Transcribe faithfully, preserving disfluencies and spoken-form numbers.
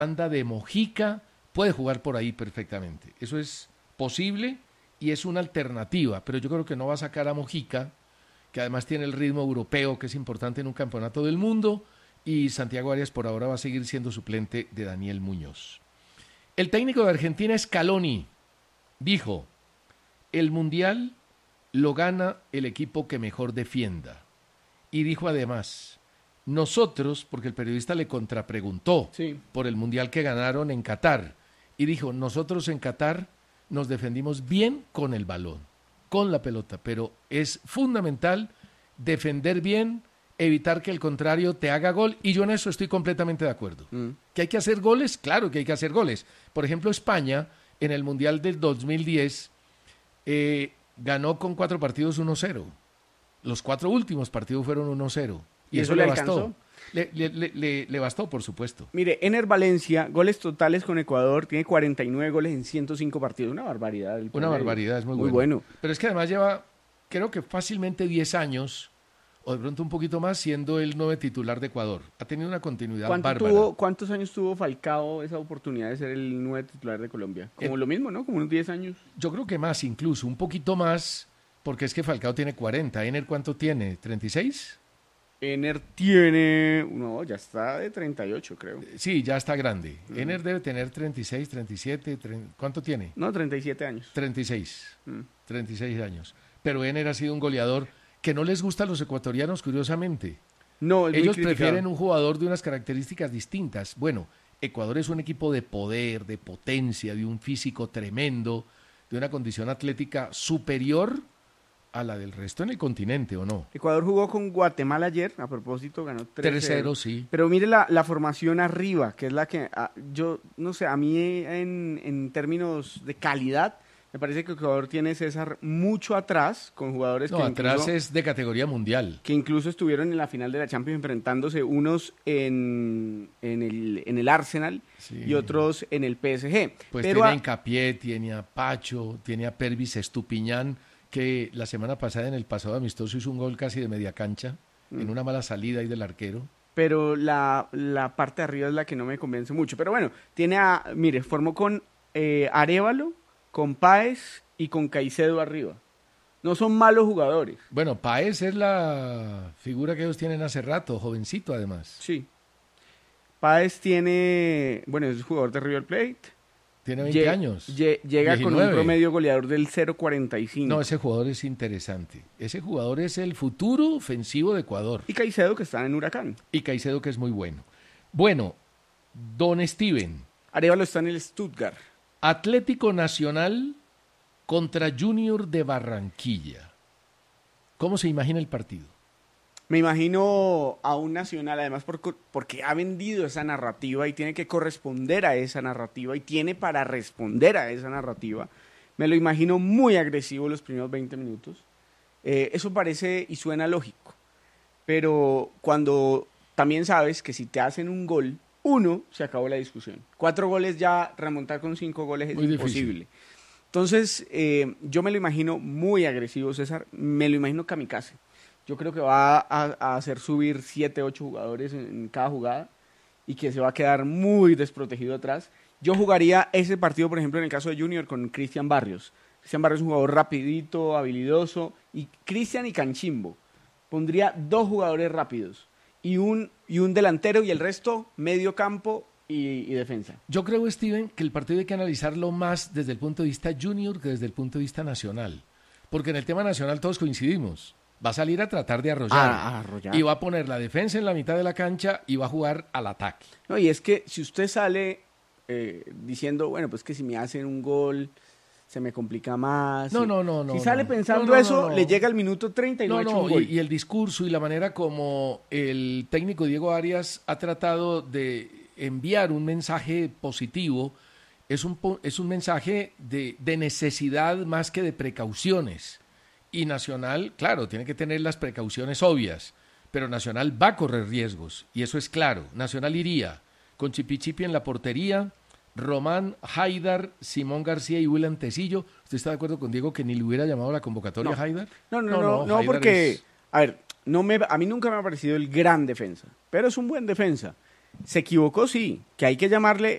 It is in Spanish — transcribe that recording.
banda de Mojica, puede jugar por ahí perfectamente. Eso es posible y es una alternativa, pero yo creo que no va a sacar a Mojica, que además tiene el ritmo europeo, que es importante en un campeonato del mundo, y Santiago Arias por ahora va a seguir siendo suplente de Daniel Muñoz. El técnico de Argentina, Scaloni, dijo, el Mundial lo gana el equipo que mejor defienda. Y dijo además, nosotros, porque el periodista le contrapreguntó sí. por el Mundial que ganaron en Qatar, y dijo, nosotros en Qatar nos defendimos bien con el balón, con la pelota, pero es fundamental defender bien, evitar que el contrario te haga gol, y yo en eso estoy completamente de acuerdo. Mm. ¿Que hay que hacer goles? Claro que hay que hacer goles. Por ejemplo, España, en el Mundial del dos mil diez, eh, ganó con cuatro partidos uno cero. Los cuatro últimos partidos fueron uno cero. Y, ¿Y eso, eso le bastó. Le, le, le, le bastó, por supuesto. Mire, Ener Valencia, goles totales con Ecuador, tiene cuarenta y nueve goles en ciento cinco partidos. Una barbaridad. El Una barbaridad, es muy, muy bueno. bueno. Pero es que además lleva, creo que fácilmente diez años, o de pronto un poquito más, siendo el nueve titular de Ecuador. Ha tenido una continuidad bárbara. Tuvo, ¿Cuántos años tuvo Falcao esa oportunidad de ser el nueve titular de Colombia? Como eh, lo mismo, ¿no? Como unos diez años. Yo creo que más, incluso, un poquito más, porque es que Falcao tiene cuarenta. ¿Ener cuánto tiene? ¿treinta y seis? Ener tiene, no, ya está de treinta y ocho, creo. Sí, ya está grande. Mm. Ener debe tener treinta y seis, treinta y siete, treinta, ¿cuánto tiene? No, treinta y siete años. treinta y seis, mm. treinta y seis años. Pero Ener ha sido un goleador que no les gusta a los ecuatorianos, curiosamente. No, es Ellos muy prefieren un jugador de unas características distintas. Bueno, Ecuador es un equipo de poder, de potencia, de un físico tremendo, de una condición atlética superior a la del resto en el continente, ¿o no? Ecuador jugó con Guatemala ayer, a propósito, ganó tres cero. Sí. Pero mire la, la formación arriba, que es la que, a, yo, no sé, a mí en, en términos de calidad, me parece que Ecuador tiene, César, mucho atrás, con jugadores no, que atrás incluso, es de categoría mundial. Que incluso estuvieron en la final de la Champions enfrentándose, unos en, en, el, en el Arsenal sí. y otros en el P S G. Pues Pero tiene a, a Hincapié, tiene a Pacho, tiene a Pervis Estupiñán, que la semana pasada en el pasado amistoso hizo un gol casi de media cancha, mm. en una mala salida ahí del arquero. Pero la, la parte de arriba es la que no me convence mucho. Pero bueno, tiene a, mire, formó con eh, Arévalo, con Páez y con Caicedo arriba. No son malos jugadores. Bueno, Páez es la figura que ellos tienen hace rato, jovencito además. Sí. Páez tiene, bueno, es jugador de River Plate. Tiene veinte Lle- años. lle- llega diecinueve. con un promedio goleador del cero cuarenta y cinco. No, ese jugador es interesante. Ese jugador es el futuro ofensivo de Ecuador. Y Caicedo, que está en Huracán. Y Caicedo, que es muy bueno. Bueno, don Steven. Arévalo está en el Stuttgart. Atlético Nacional contra Junior de Barranquilla. ¿Cómo se imagina el partido? Me imagino a un Nacional, además por, porque ha vendido esa narrativa y tiene que corresponder a esa narrativa y tiene para responder a esa narrativa. Me lo imagino muy agresivo los primeros veinte minutos. Eh, eso parece y suena lógico, pero cuando también sabes que si te hacen un gol, uno, se acabó la discusión. Cuatro goles ya, remontar con cinco goles es muy imposible. Difícil. Entonces, eh, yo me lo imagino muy agresivo, César, me lo imagino kamikaze. Yo creo que va a, a hacer subir siete, ocho jugadores en, en cada jugada y que se va a quedar muy desprotegido atrás. Yo jugaría ese partido, por ejemplo, en el caso de Junior con Cristian Barrios. Cristian Barrios es un jugador rapidito, habilidoso, y Cristian y Canchimbo. Pondría dos jugadores rápidos y un, y un delantero y el resto medio campo y, y defensa. Yo creo, Steven, que el partido hay que analizarlo más desde el punto de vista Junior que desde el punto de vista nacional. Porque en el tema nacional todos coincidimos. Va a salir a tratar de arrollar, ah, arrollar y va a poner la defensa en la mitad de la cancha y va a jugar al ataque. No, y es que si usted sale eh, diciendo, bueno, pues que si me hacen un gol se me complica más. No, si, no, no. no si sale no. pensando no, no, eso, no, no. le llega al minuto treinta y no, no ha hecho no, un gol. Y, y el discurso y la manera como el técnico Diego Arias ha tratado de enviar un mensaje positivo es un, es un mensaje de, de necesidad más que de precauciones. Y Nacional, claro, tiene que tener las precauciones obvias, pero Nacional va a correr riesgos, y eso es claro. Nacional iría con Chipichipi en la portería, Román, Haidar, Simón García y William Tecillo. ¿Usted está de acuerdo con Diego que ni le hubiera llamado a la convocatoria no. a Haidar? No, no, no, no, no porque, es... a ver, no me, a mí nunca me ha parecido el gran defensa, pero es un buen defensa. Se equivocó, sí, que hay que llamarle